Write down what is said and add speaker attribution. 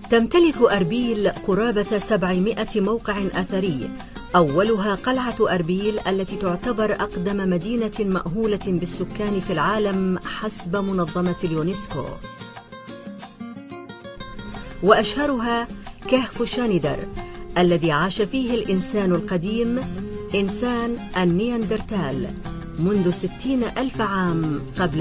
Speaker 1: تمتلك أربيل قرابة 700 موقع أثري، أولها قلعة أربيل التي تعتبر أقدم مدينة مأهولة بالسكان في العالم حسب منظمة اليونسكو، وأشهرها كهف شاندر الذي عاش فيه الإنسان القديم إنسان النياندرتال منذ 60,000 عام قبل